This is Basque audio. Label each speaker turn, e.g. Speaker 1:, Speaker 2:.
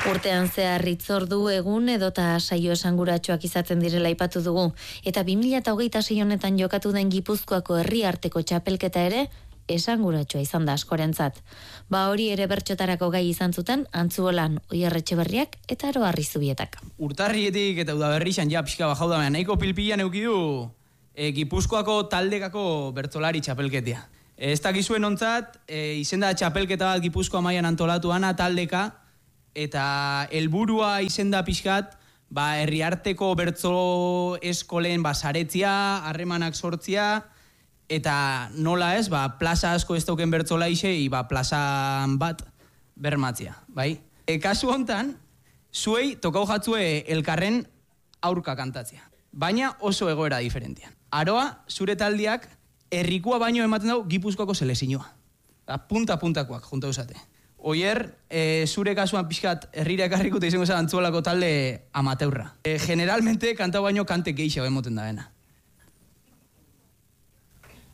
Speaker 1: Urtean zehar hitzordu egun edota saio esanguratsuak izaten direla aipatu dugu, eta 2026 honetan jokatu den Gipuzkoako herriarteko txapelketa ere esanguratsua izan da askorentzat. Hori ere bertsotarako gai izan zuten Antzuolan, Oier Etxeberriak eta Aro Arrizubietak.
Speaker 2: Urtarrietik eta udaberrixan ja pixka bajau da, nahiko pilpilan eukidu Gipuzkoako taldekako bertsolari txapelketia. Ez dakizuen ontzat, izenda txapelketa bat Gipuzkoa mailan antolatuana taldeka, eta helburua izenda pixkat, herriarteko bertso eskolen saretzia, harremanak sortzia, eta nola ez, plaza asko ez dauken bertsola isei, plazan bat bermatzia, bai? Kasu hontan, zuei tokau jatzue elkarren aurka kantatzea, baina oso egoera diferentian. Aroa, zure taldiak, herrikua baino ematen dau Gipuzkoako selezinua. Punta-puntakoak, junta usate. Oier, zure kasuan pixkat herrira ekarrikuta izango zen Antzuolako talde amateurra. Generalmente kantau baino kante geixa emoten da dena.